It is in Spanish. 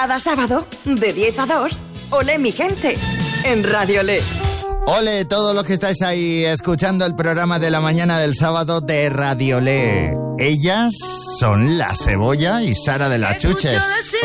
Cada sábado, de 10 a 2, Olé mi gente, en Radio Olé. Ole, todos los que estáis ahí escuchando el programa de la mañana del sábado de Radio Olé. Ellas son La Cebolla y Sara de las Chuches.